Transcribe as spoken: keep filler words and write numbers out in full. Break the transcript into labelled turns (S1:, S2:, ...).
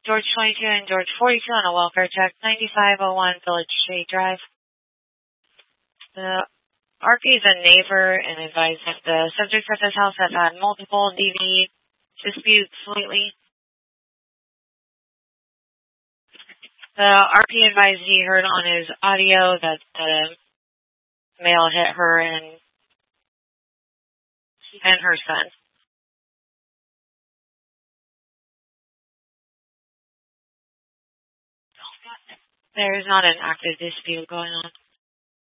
S1: George twenty-two and George forty-two on a welfare check, ninety-five oh one Village Street Drive. The R P is a neighbor and advised that the subjects at this house have had multiple D V disputes lately. The R P advised he heard on his audio that the male hit her and and her son. There is not an active dispute going on.